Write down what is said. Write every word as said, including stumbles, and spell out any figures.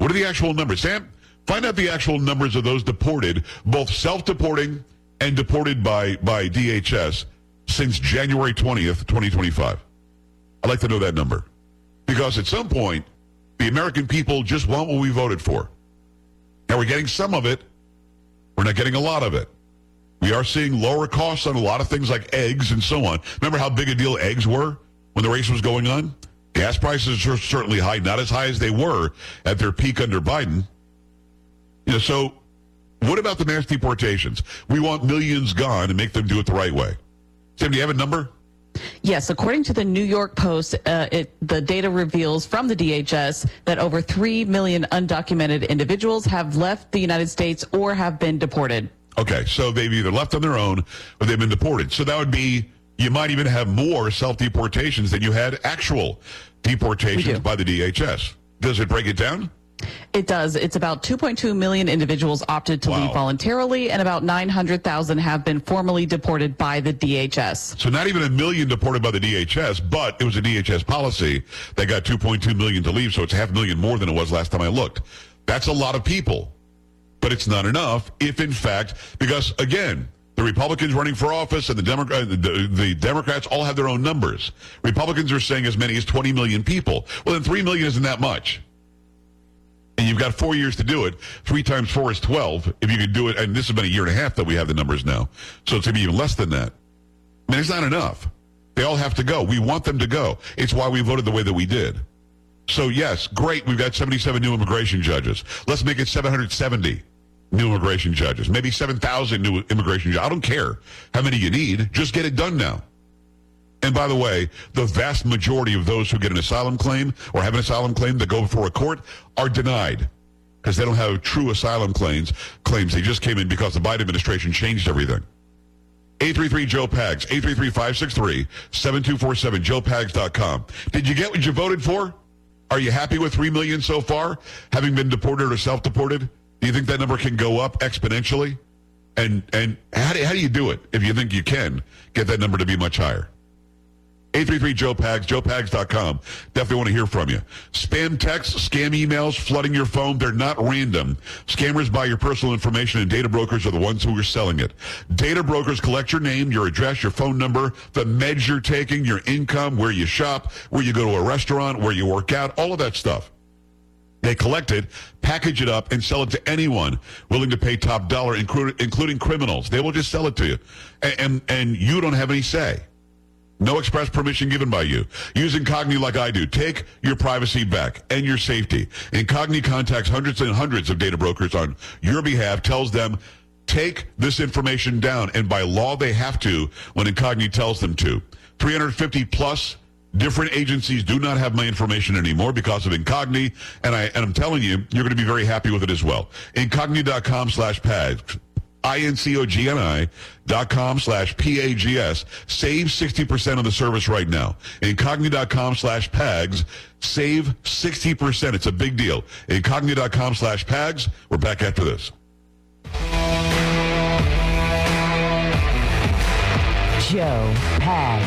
What are the actual numbers? Sam, find out the actual numbers of those deported, both self-deporting and deported by, by D H S since January twentieth, twenty twenty-five. I'd like to know that number. Because at some point, the American people just want what we voted for. Now, we're getting some of it. We're not getting a lot of it. We are seeing lower costs on a lot of things like eggs and so on. Remember how big a deal eggs were when the race was going on? Gas prices are certainly high, not as high as they were at their peak under Biden. You know, so what about the mass deportations? We want millions gone and make them do it the right way. Sam, do you have a number? Yes, according to the New York Post, uh, it, the data reveals from the D H S that over three million undocumented individuals have left the United States or have been deported. Okay, so they've either left on their own or they've been deported. So that would be, you might even have more self-deportations than you had actual deportations by the D H S. Does it break it down? It does. It's about two point two million individuals opted to Wow. leave voluntarily, and about nine hundred thousand have been formally deported by the D H S. So not even a million deported by the D H S, but it was a D H S policy that got two point two million to leave, so it's half a million more than it was last time I looked. That's a lot of people, but it's not enough if, in fact, because, again, the Republicans running for office and the, Democrat, the, the Democrats all have their own numbers. Republicans are saying as many as twenty million people. Well, then three million isn't that much. And you've got four years to do it. Three times four is twelve. If you could do it, and this has been a year and a half that we have the numbers now. So it's going to be even less than that. I mean, it's not enough. They all have to go. We want them to go. It's why we voted the way that we did. So, yes, great. We've got seventy-seven new immigration judges. Let's make it seven hundred seventy new immigration judges. Maybe seven thousand new immigration judges. I don't care how many you need. Just get it done now. And by the way, the vast majority of those who get an asylum claim or have an asylum claim that go before a court are denied because they don't have true asylum claims. Claims They just came in because the Biden administration changed everything. eight three three Joe Pags, eight three three, five six three, seven two four seven, joe pags dot com. Did you get what you voted for? Are you happy with three million so far, having been deported or self-deported? Do you think that number can go up exponentially? And and how do, how do you do it if you think you can get that number to be much higher? eight three three Joe Pags, joe pags dot com. Definitely want to hear from you. Spam texts, scam emails, flooding your phone, they're not random. Scammers buy your personal information, and data brokers are the ones who are selling it. Data brokers collect your name, your address, your phone number, the meds you're taking, your income, where you shop, where you go to a restaurant, where you work out, all of that stuff. They collect it, package it up, and sell it to anyone willing to pay top dollar, including, including criminals. They will just sell it to you. And, and, and you don't have any say. No express permission given by you. Use Incogni like I do. Take your privacy back and your safety. Incogni contacts hundreds and hundreds of data brokers on your behalf, tells them, take this information down. And by law, they have to when Incogni tells them to. three hundred fifty plus different agencies do not have my information anymore because of Incogni. And, I, and I'm telling you, you're going to be very happy with it as well. Incogni.com slash pads. I-N-C-O-G-N-I dot com slash P-A-G-S. Save sixty percent of the service right now. Incogni.com slash PAGS. Save sixty percent. It's a big deal. Incogni.com slash PAGS. We're back after this. Joe Pags.